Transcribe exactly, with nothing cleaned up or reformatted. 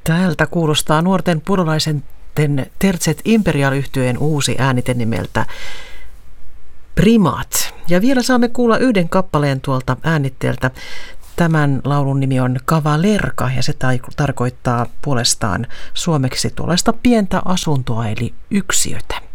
Täältä kuulostaa nuorten purolaisen Tertset Imperial-yhtyeen uusi äänite nimeltä Primat. Ja vielä saamme kuulla yhden kappaleen tuolta äänitteeltä. Tämän laulun nimi on Kavalerka ja se tarkoittaa puolestaan suomeksi tuollaista pientä asuntoa eli yksiötä.